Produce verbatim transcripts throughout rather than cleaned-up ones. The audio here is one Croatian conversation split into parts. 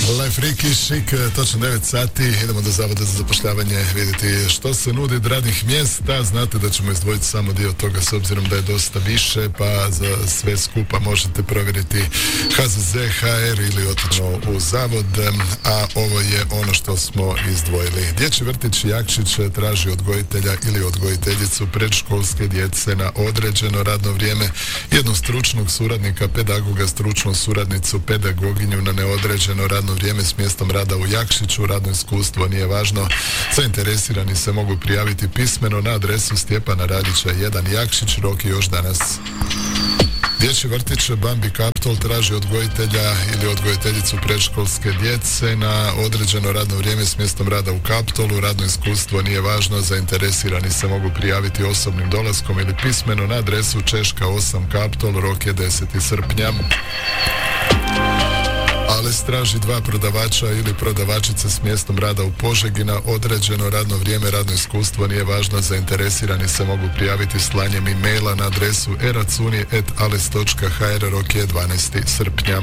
Life Riki, šik, točno devet sati, idemo do Zavoda za zapošljavanje vidjeti što se nudi od radnih mjesta. Znate da ćemo izdvojiti samo dio toga s obzirom da je dosta više, pa za sve skupa možete provjeriti H Z Z, H R ili otići u Zavod, a ovo je ono što smo izdvojili. Dječji vrtić Jakšić traži odgojitelja ili odgojiteljicu predškolske djece na određeno radno vrijeme, jednog stručnog suradnika, pedagoga, stručnu suradnicu, pedagoginju na neodređeno radno vrijeme s mjestom rada u Jakšiću. Radno iskustvo nije važno. Zainteresirani se mogu prijaviti pismeno na adresu Stjepana Radića jedan Jakšić. Rok je još danas. Dječji vrtić Bambi Kaptol traži odgojitelja ili odgojiteljicu predškolske djece na određeno radno vrijeme s mjestom rada u Kaptolu. Radno iskustvo nije važno. Zainteresirani se mogu prijaviti osobnim dolaskom ili pismeno na adresu Češka osam Kaptol. Rok je deseti srpnja. Ali traži dva prodavača ili prodavačice s mjestom rada u Požegi na određeno radno vrijeme. Radno iskustvo nije važno. Zainteresirani se mogu prijaviti slanjem e-maila na adresu eracuni at ales točka h r. Rok je dvanaesti srpnja.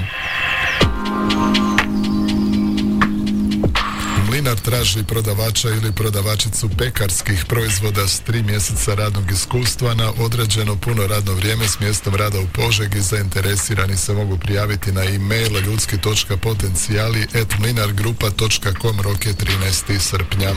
Mlinar traži prodavača ili prodavačicu pekarskih proizvoda s tri mjeseca radnog iskustva na određeno puno radno vrijeme s mjestom rada u Požegi. Zainteresirani se mogu prijaviti na e-mail ljudski točka potencijali at mlinargrupa točka com. Rok je trinaesti srpnja.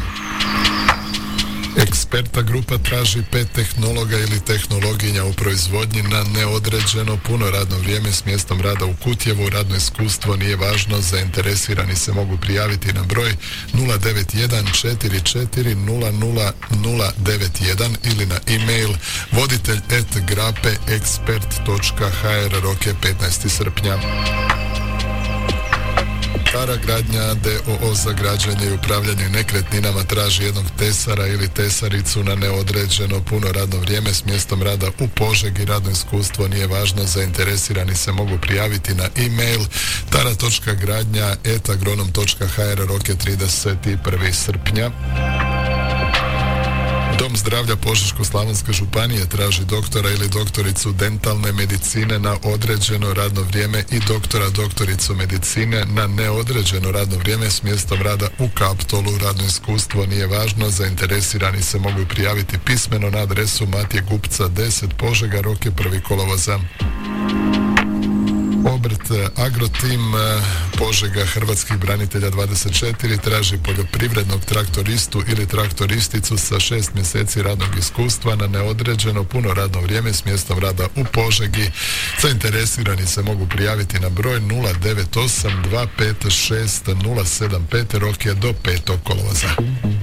Eksperta grupa traži pet tehnologa ili tehnologinja u proizvodnji na neodređeno puno radno vrijeme s mjestom rada u Kutjevu. Radno iskustvo nije važno. Zainteresirani se mogu prijaviti na broj nula devet jedan četiri četiri nula nula nula devet jedan ili na e-mail voditelj at grape ekspert točka h r. Rok je petnaesti srpnja. Stara gradnja d o o za građenje i upravljanje nekretninama traži jednog tesara ili tesaricu na neodređeno puno radno vrijeme s mjestom rada u Požegi. Radno iskustvo nije važno. Zainteresirani se mogu prijaviti na e-mail tara točka gradnja at agronom točka h r. Rok je trideseti prvi srpnja. Dom zdravlja Požeško-slavonske županije traži doktora ili doktoricu dentalne medicine na određeno radno vrijeme i doktora doktoricu medicine na neodređeno radno vrijeme s mjestom rada u Kaptolu. Radno iskustvo nije važno. Zainteresirani se mogu prijaviti pismeno na adresu Matije Gupca deset Požega. Rok je prvi kolovoza. Obrt Agrotim Požega Hrvatskih branitelja dvadeset četiri traži poljoprivrednog traktoristu ili traktoristicu sa šest mjeseci radnog iskustva na neodređeno puno radno vrijeme s mjestom rada u Požegi. Zainteresirani se mogu prijaviti na broj nula devet osam dva pet šest nula sedam pet. Rok je do petog kolovoza.